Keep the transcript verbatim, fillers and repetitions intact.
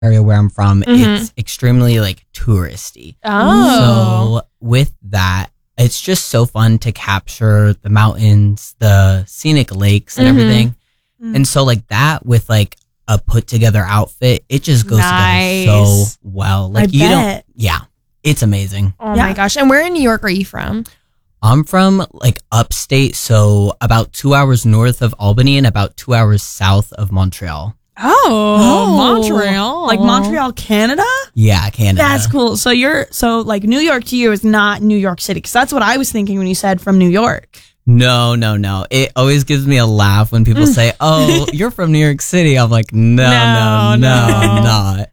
area where I'm from, Mm-hmm. it's extremely like touristy. Oh. So with that, it's just so fun to capture the mountains, the scenic lakes and Mhm. everything. Mm. And so like that with like a put together outfit, it just goes Nice. together so well. Like I you don't bet. yeah, it's amazing. Oh Yeah. my gosh. And where in New York are you from? I'm from like upstate, so about two hours north of Albany and about two hours south of Montreal. Oh, Montreal. Like Montreal, Canada? Yeah, Canada. That's cool. So you're, so like New York to you is not New York City. Cause that's what I was thinking when you said from New York. No, no, no. It always gives me a laugh when people say, "Oh, you're from New York City." I'm like, "No, no, No, no, no. I'm not."